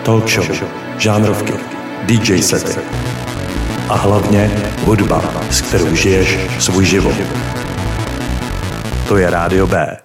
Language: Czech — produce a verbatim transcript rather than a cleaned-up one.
talk show, žánrovky, dý džej sety a hlavně hudba, s kterou žiješ svůj život. To je Rádio B.